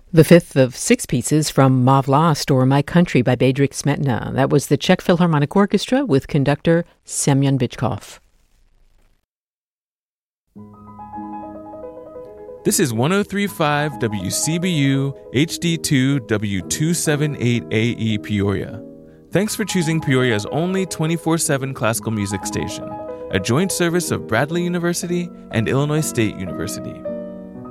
The fifth of six pieces from Mauve Lost, or My Country by Bedřich Smetana. That was the Czech Philharmonic Orchestra with conductor Semyon Bychkov. This is 103.5 WCBU HD2 W278AE Peoria. Thanks for choosing Peoria's only 24/7 classical music station, a joint service of Bradley University and Illinois State University.